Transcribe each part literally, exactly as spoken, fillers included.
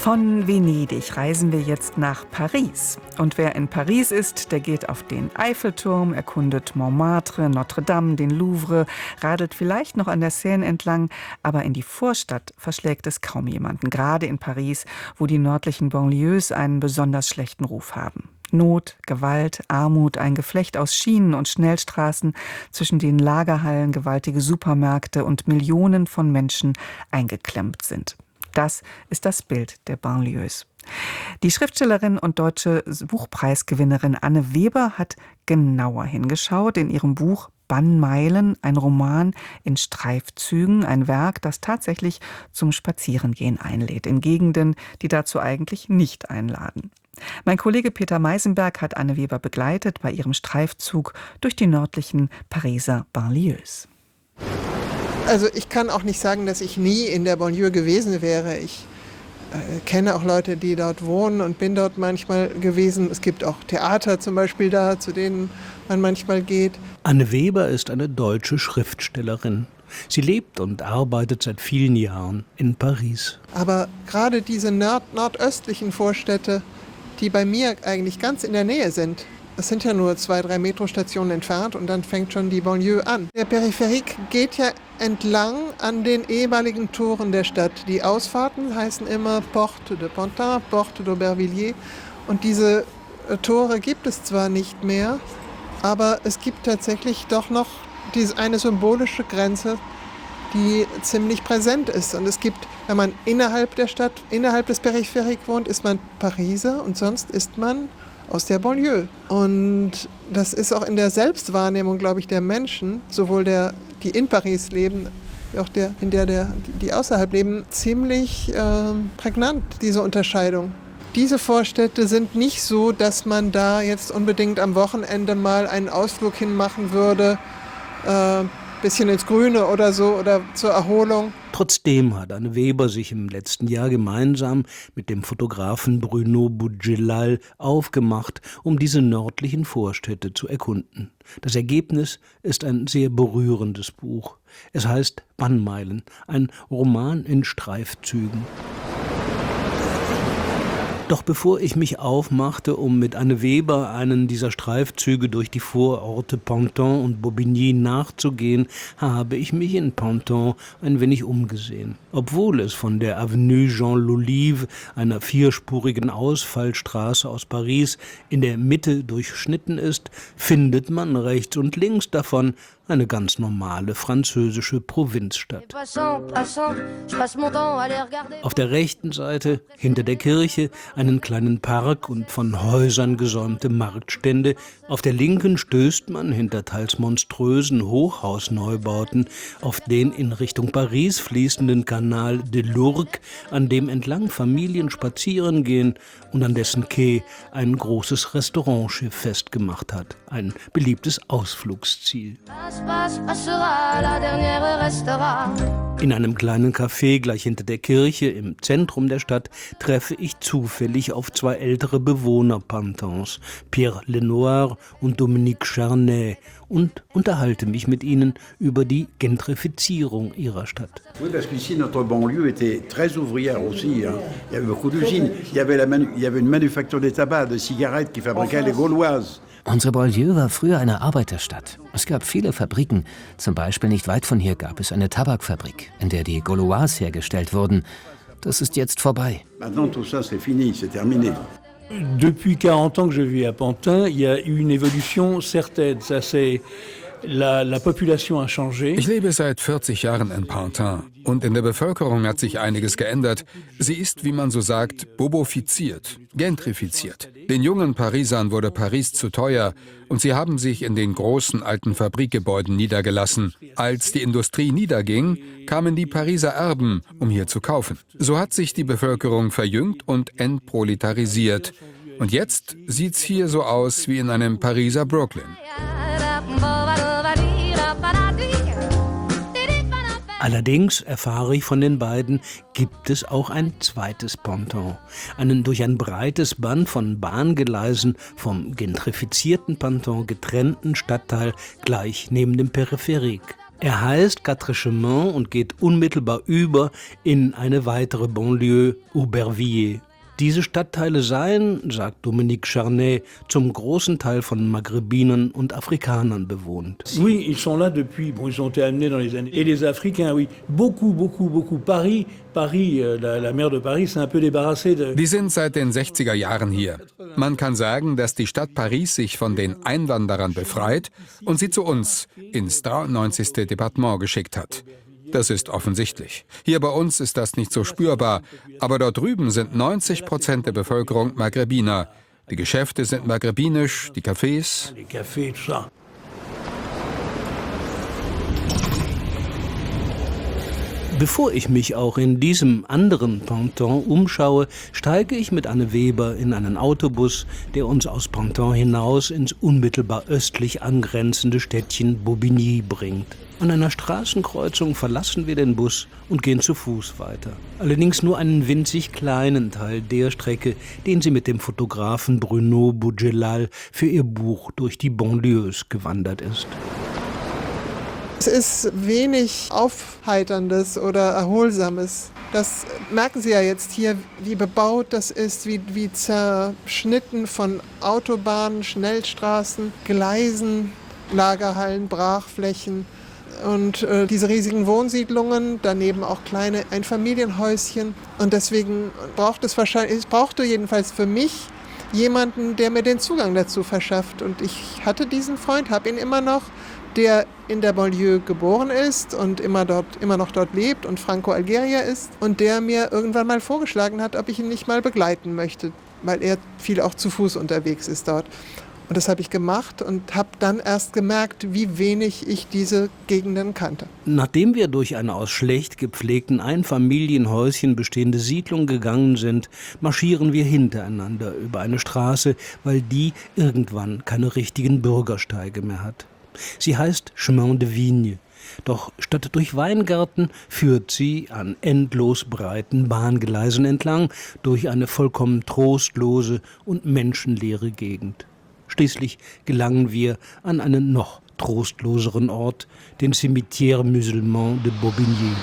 Von Venedig reisen wir jetzt nach Paris. Und wer in Paris ist, der geht auf den Eiffelturm, erkundet Montmartre, Notre Dame, den Louvre, radelt vielleicht noch an der Seine entlang, aber in die Vorstadt verschlägt es kaum jemanden, gerade in Paris, wo die nördlichen Banlieues einen besonders schlechten Ruf haben. Not, Gewalt, Armut, ein Geflecht aus Schienen und Schnellstraßen, zwischen denen Lagerhallen, gewaltige Supermärkte und Millionen von Menschen eingeklemmt sind. Das ist das Bild der Banlieues. Die Schriftstellerin und deutsche Buchpreisgewinnerin Anne Weber hat genauer hingeschaut in ihrem Buch Bannmeilen, ein Roman in Streifzügen, ein Werk, das tatsächlich zum Spazierengehen einlädt, in Gegenden, die dazu eigentlich nicht einladen. Mein Kollege Peter Meisenberg hat Anne Weber begleitet bei ihrem Streifzug durch die nördlichen Pariser Banlieues. Also ich kann auch nicht sagen, dass ich nie in der Banlieue gewesen wäre. Ich äh, kenne auch Leute, die dort wohnen und bin dort manchmal gewesen. Es gibt auch Theater zum Beispiel da, zu denen man manchmal geht. Anne Weber ist eine deutsche Schriftstellerin. Sie lebt und arbeitet seit vielen Jahren in Paris. Aber gerade diese nord- nordöstlichen Vorstädte, die bei mir eigentlich ganz in der Nähe sind, es sind ja nur zwei, drei Metrostationen entfernt und dann fängt schon die Banlieue an. Der Peripherik geht ja entlang an den ehemaligen Toren der Stadt. Die Ausfahrten heißen immer Porte de Pantin, Porte d'Aubervilliers. Und diese Tore gibt es zwar nicht mehr, aber es gibt tatsächlich doch noch diese eine symbolische Grenze, die ziemlich präsent ist. Und es gibt, wenn man innerhalb der Stadt, innerhalb des Peripherik wohnt, ist man Pariser und sonst ist man aus der Banlieue. Und das ist auch in der Selbstwahrnehmung, glaube ich, der Menschen, sowohl der, die in Paris leben, wie auch der, in der, der die außerhalb leben, ziemlich äh, prägnant, diese Unterscheidung. Diese Vorstädte sind nicht so, dass man da jetzt unbedingt am Wochenende mal einen Ausflug hinmachen würde, äh, bisschen ins Grüne oder so oder zur Erholung. Trotzdem hat Anne Weber sich im letzten Jahr gemeinsam mit dem Fotografen Bruno Boudjelal aufgemacht, um diese nördlichen Vorstädte zu erkunden. Das Ergebnis ist ein sehr berührendes Buch. Es heißt Bannmeilen, ein Roman in Streifzügen. Doch bevor ich mich aufmachte, um mit Anne Weber einen dieser Streifzüge durch die Vororte Pantin und Bobigny nachzugehen, habe ich mich in Pantin ein wenig umgesehen. Obwohl es von der Avenue Jean l'Olive, einer vierspurigen Ausfallstraße aus Paris, in der Mitte durchschnitten ist, findet man rechts und links davon eine ganz normale französische Provinzstadt. Auf der rechten Seite, hinter der Kirche, einen kleinen Park und von Häusern gesäumte Marktstände. Auf der linken stößt man hinter teils monströsen Hochhausneubauten auf den in Richtung Paris fließenden Canal de l'Ourcq, an dem entlang Familien spazieren gehen und an dessen Quai ein großes Restaurantschiff festgemacht hat. Ein beliebtes Ausflugsziel. In einem kleinen Café gleich hinter der Kirche im Zentrum der Stadt treffe ich zufällig auf zwei ältere Bewohner Pantins, Pierre Lenoir und Dominique Charnay, und unterhalte mich mit ihnen über die Gentrifizierung ihrer Stadt. Oui, parce qu'ici notre banlieue était très ouvrière aussi. Hein. Il y avait beaucoup d'usines. Il y avait la manu- il y avait une manufacture de tabac, de cigarettes qui fabriquaient les Gauloises. Unsere Banlieue war früher eine Arbeiterstadt. Es gab viele Fabriken. Zum Beispiel nicht weit von hier gab es eine Tabakfabrik, in der die Gauloises hergestellt wurden. Das ist jetzt vorbei. Maintenant tout ça c'est fini, c'est terminé. Depuis quarante ans que je vis à Pantin, il y a eu une évolution certaine. Ça, c'est la, la population a changé. Ich lebe seit vierzig Jahren in Pantin und in der Bevölkerung hat sich einiges geändert. Sie ist, wie man so sagt, bobofiziert, gentrifiziert. Den jungen Parisern wurde Paris zu teuer und sie haben sich in den großen alten Fabrikgebäuden niedergelassen. Als die Industrie niederging, kamen die Pariser Erben, um hier zu kaufen. So hat sich die Bevölkerung verjüngt und entproletarisiert. Und jetzt sieht's hier so aus wie in einem Pariser Brooklyn. Allerdings, erfahre ich von den beiden, gibt es auch ein zweites Pantin. Einen durch ein breites Band von Bahngeleisen vom gentrifizierten Pantin getrennten Stadtteil gleich neben dem Peripherik. Er heißt Quatre Chemins und geht unmittelbar über in eine weitere Banlieue, Aubervilliers. Diese Stadtteile seien, sagt Dominique Charnay, zum großen Teil von Maghrebinern und Afrikanern bewohnt. Oui, ils sont là depuis, bon, ils ont été amenés dans les années. Et les Africains, oui, beaucoup, beaucoup, beaucoup. Paris, Paris, la, la maire de Paris s'est un peu débarrassée de... Die sind seit den sechziger Jahren hier. Man kann sagen, dass die Stadt Paris sich von den Einwanderern befreit und sie zu uns ins dreiundneunzigste Departement geschickt hat. Das ist offensichtlich. Hier bei uns ist das nicht so spürbar, aber dort drüben sind neunzig Prozent der Bevölkerung Maghrebiner. Die Geschäfte sind maghrebinisch, die Cafés. Bevor ich mich auch in diesem anderen Ponton umschaue, steige ich mit Anne Weber in einen Autobus, der uns aus Ponton hinaus ins unmittelbar östlich angrenzende Städtchen Bobigny bringt. An einer Straßenkreuzung verlassen wir den Bus und gehen zu Fuß weiter. Allerdings nur einen winzig kleinen Teil der Strecke, den sie mit dem Fotografen Bruno Bougellal für ihr Buch Durch die Banlieues gewandert ist. Es ist wenig Aufheiterndes oder Erholsames. Das merken Sie ja jetzt hier, wie bebaut das ist, wie, wie zerschnitten von Autobahnen, Schnellstraßen, Gleisen, Lagerhallen, Brachflächen und äh, diese riesigen Wohnsiedlungen, daneben auch kleine Einfamilienhäuschen. Und deswegen braucht es wahrscheinlich, es brauchte jedenfalls für mich jemanden, der mir den Zugang dazu verschafft. Und ich hatte diesen Freund, habe ihn immer noch, der in der Banlieue geboren ist und immer, dort, immer noch dort lebt und Franco-Algerier ist und der mir irgendwann mal vorgeschlagen hat, ob ich ihn nicht mal begleiten möchte, weil er viel auch zu Fuß unterwegs ist dort. Und das habe ich gemacht und habe dann erst gemerkt, wie wenig ich diese Gegenden kannte. Nachdem wir durch eine aus schlecht gepflegten Einfamilienhäuschen bestehende Siedlung gegangen sind, marschieren wir hintereinander über eine Straße, weil die irgendwann keine richtigen Bürgersteige mehr hat. Sie heißt Chemin de Vigne, doch statt durch Weingärten führt sie an endlos breiten Bahngleisen entlang durch eine vollkommen trostlose und menschenleere Gegend. Schließlich gelangen wir an einen noch trostloseren Ort, den Cimetière Musulman de Bobigny.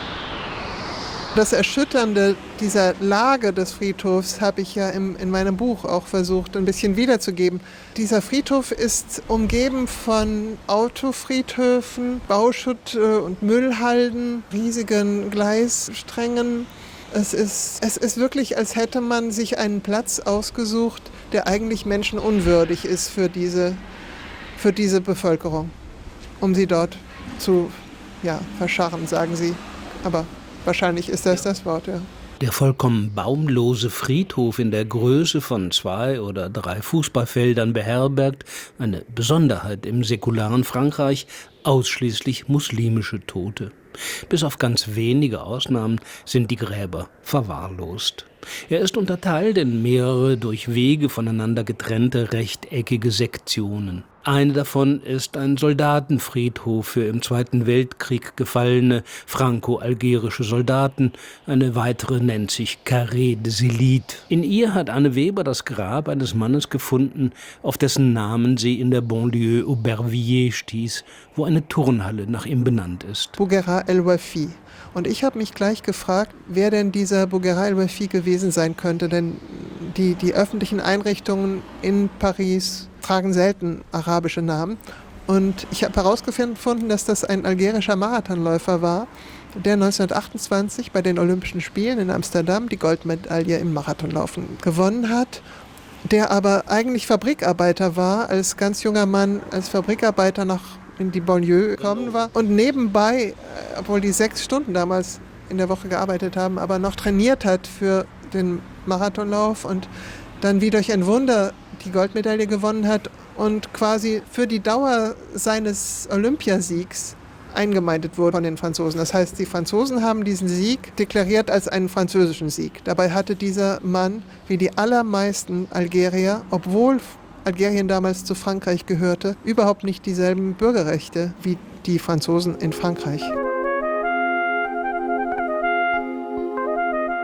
Das Erschütternde dieser Lage des Friedhofs habe ich ja im, in meinem Buch auch versucht, ein bisschen wiederzugeben. Dieser Friedhof ist umgeben von Autofriedhöfen, Bauschutt- und Müllhalden, riesigen Gleissträngen. Es ist, es ist wirklich, als hätte man sich einen Platz ausgesucht, der eigentlich menschenunwürdig ist für diese, für diese Bevölkerung, um sie dort zu ja, verscharren, sagen sie. Aber wahrscheinlich ist das das Wort, ja. Der vollkommen baumlose Friedhof in der Größe von zwei oder drei Fußballfeldern beherbergt, eine Besonderheit im säkularen Frankreich, ausschließlich muslimische Tote. Bis auf ganz wenige Ausnahmen sind die Gräber verwahrlost. Er ist unterteilt in mehrere durch Wege voneinander getrennte rechteckige Sektionen. Eine davon ist ein Soldatenfriedhof für im Zweiten Weltkrieg gefallene franco-algerische Soldaten. Eine weitere nennt sich Carré des Élites. In ihr hat Anne Weber das Grab eines Mannes gefunden, auf dessen Namen sie in der Banlieue Aubervilliers stieß, wo eine Turnhalle nach ihm benannt ist. Bouguerat el-Wafi. Und ich habe mich gleich gefragt, wer denn dieser Bouguerat el-Wafi gewesen sein könnte, denn die, die öffentlichen Einrichtungen in Paris tragen selten arabische Namen. Und ich habe herausgefunden, dass das ein algerischer Marathonläufer war, der neunzehnhundertachtundzwanzig bei den Olympischen Spielen in Amsterdam die Goldmedaille im Marathonlaufen gewonnen hat, der aber eigentlich Fabrikarbeiter war, als ganz junger Mann als Fabrikarbeiter nach in die Banlieue gekommen war und nebenbei, obwohl die sechs Stunden damals in der Woche gearbeitet haben, aber noch trainiert hat für den Marathonlauf und dann wie durch ein Wunder die Goldmedaille gewonnen hat und quasi für die Dauer seines Olympiasiegs eingemeindet wurde von den Franzosen. Das heißt, die Franzosen haben diesen Sieg deklariert als einen französischen Sieg. Dabei hatte dieser Mann, wie die allermeisten Algerier, obwohl Algerien damals zu Frankreich gehörte, überhaupt nicht dieselben Bürgerrechte wie die Franzosen in Frankreich.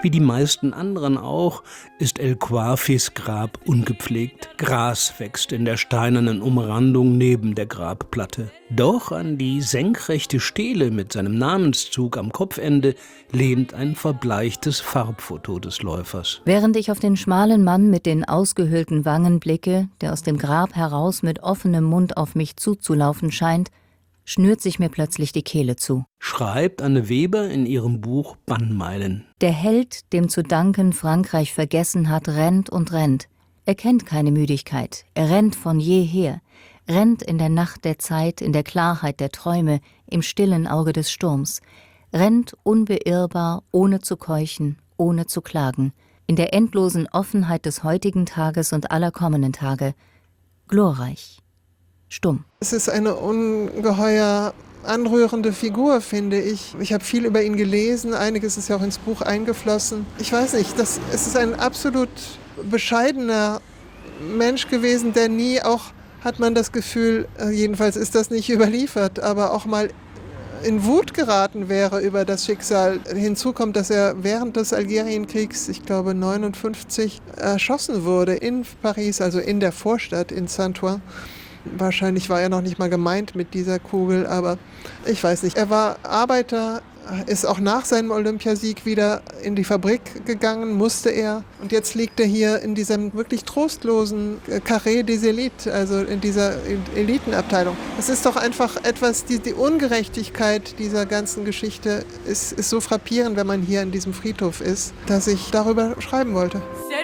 Wie die meisten anderen auch, ist El Kouafis Grab ungepflegt. Gras wächst in der steinernen Umrandung neben der Grabplatte. Doch an die senkrechte Stele mit seinem Namenszug am Kopfende lehnt ein verbleichtes Farbfoto des Läufers. Während ich auf den schmalen Mann mit den ausgehöhlten Wangen blicke, der aus dem Grab heraus mit offenem Mund auf mich zuzulaufen scheint, schnürt sich mir plötzlich die Kehle zu. Schreibt Anne Weber in ihrem Buch Bannmeilen. Der Held, dem zu danken Frankreich vergessen hat, rennt und rennt. Er kennt keine Müdigkeit, er rennt von jeher, rennt in der Nacht der Zeit, in der Klarheit der Träume, im stillen Auge des Sturms, rennt unbeirrbar, ohne zu keuchen, ohne zu klagen, in der endlosen Offenheit des heutigen Tages und aller kommenden Tage, glorreich. Stumm. Es ist eine ungeheuer anrührende Figur, finde ich. Ich habe viel über ihn gelesen, einiges ist ja auch ins Buch eingeflossen. Ich weiß nicht, das, es ist ein absolut bescheidener Mensch gewesen, der nie auch, hat man das Gefühl, jedenfalls ist das nicht überliefert, aber auch mal in Wut geraten wäre über das Schicksal. Hinzu kommt, dass er während des Algerienkriegs, ich glaube neunundfünfzig, erschossen wurde in Paris, also in der Vorstadt in Saint-Ouen. Wahrscheinlich war er noch nicht mal gemeint mit dieser Kugel, aber ich weiß nicht. Er war Arbeiter, ist auch nach seinem Olympiasieg wieder in die Fabrik gegangen, musste er. Und jetzt liegt er hier in diesem wirklich trostlosen Carré des Élites, also in dieser Elitenabteilung. Es ist doch einfach etwas, die, die Ungerechtigkeit dieser ganzen Geschichte ist, ist so frappierend, wenn man hier in diesem Friedhof ist, dass ich darüber schreiben wollte.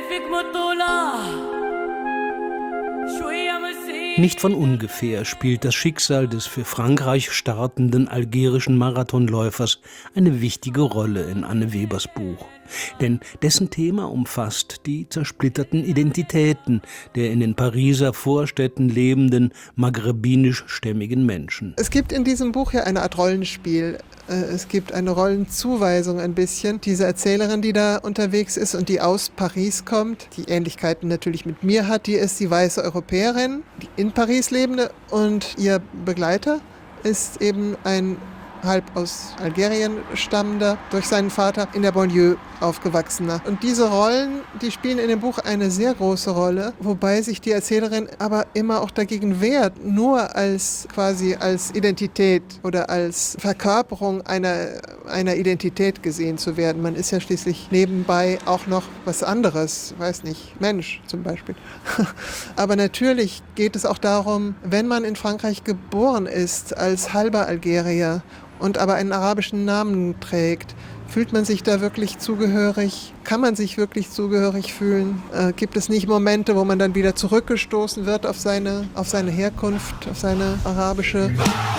Nicht von ungefähr spielt das Schicksal des für Frankreich startenden algerischen Marathonläufers eine wichtige Rolle in Anne Webers Buch. Denn dessen Thema umfasst die zersplitterten Identitäten der in den Pariser Vorstädten lebenden maghrebinisch-stämmigen Menschen. Es gibt in diesem Buch ja eine Art Rollenspiel. Es gibt eine Rollenzuweisung ein bisschen. Diese Erzählerin, die da unterwegs ist und die aus Paris kommt, die Ähnlichkeiten natürlich mit mir hat, die ist die weiße Europäerin, die in Paris lebende, und ihr Begleiter ist eben ein halb aus Algerien stammender, durch seinen Vater in der Banlieue aufgewachsener. Und diese Rollen, die spielen in dem Buch eine sehr große Rolle, wobei sich die Erzählerin aber immer auch dagegen wehrt, nur als quasi als Identität oder als Verkörperung einer, einer Identität gesehen zu werden. Man ist ja schließlich nebenbei auch noch was anderes, weiß nicht, Mensch zum Beispiel. Aber natürlich geht es auch darum, wenn man in Frankreich geboren ist als halber Algerier und aber einen arabischen Namen trägt, fühlt man sich da wirklich zugehörig? Kann man sich wirklich zugehörig fühlen? Äh, gibt es nicht Momente, wo man dann wieder zurückgestoßen wird auf seine, auf seine Herkunft, auf seine arabische?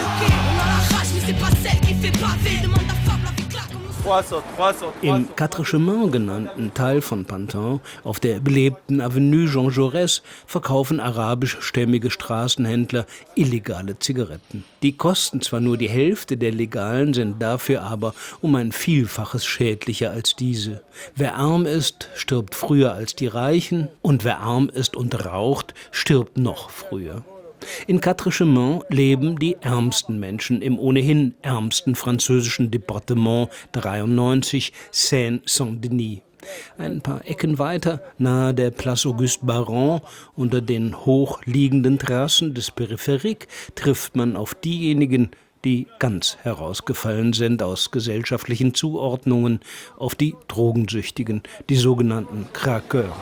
Im Quatre Chemins genannten Teil von Pantin, auf der belebten Avenue Jean Jaurès, verkaufen arabischstämmige Straßenhändler illegale Zigaretten. Die kosten zwar nur die Hälfte der legalen, sind dafür aber um ein Vielfaches schädlicher als diese. Wer arm ist, stirbt früher als die Reichen, und wer arm ist und raucht, stirbt noch früher. In Quatre Chemins leben die ärmsten Menschen im ohnehin ärmsten französischen Departement dreiundneunzig, Seine-Saint-Denis. Ein paar Ecken weiter, nahe der Place Auguste Baron, unter den hochliegenden Terrassen des Peripheriques, trifft man auf diejenigen, die ganz herausgefallen sind aus gesellschaftlichen Zuordnungen, auf die Drogensüchtigen, die sogenannten Craqueurs.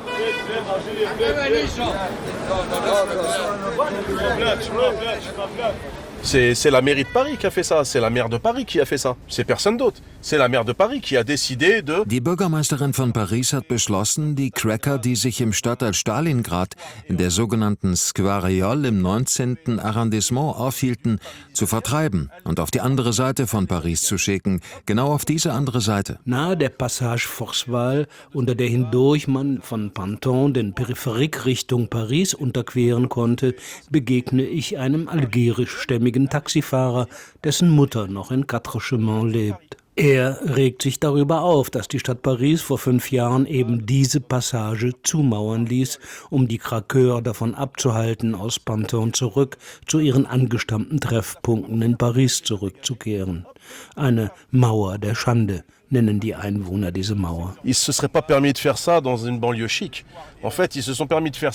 C'est, c'est la mairie de Paris qui a fait ça, c'est la maire de Paris qui a fait ça, c'est personne d'autre. C'est la maire de Paris qui a décidé de... Die Bürgermeisterin von Paris hat beschlossen, die Cracker, die sich im Stadtteil Stalingrad in der sogenannten Square Reole im neunzehnten Arrondissement aufhielten, zu vertreiben und auf die andere Seite von Paris zu schicken, genau auf diese andere Seite. Nahe der Passage Forceval, unter der hindurch man von Pantin den Peripherique Richtung Paris unterqueren konnte, begegne ich einem algerischstämmigen Taxifahrer, dessen Mutter noch in Quatre Chemins lebt. Er regt sich darüber auf, dass die Stadt Paris vor fünf Jahren eben diese Passage zumauern ließ, um die Craqueurs davon abzuhalten, aus Pantin zurück zu ihren angestammten Treffpunkten in Paris zurückzukehren. Eine Mauer der Schande nennen die Einwohner diese Mauer. Ils se seraient pas permis de faire ça dans une banlieue chic. En fait, ils se sont permis de faire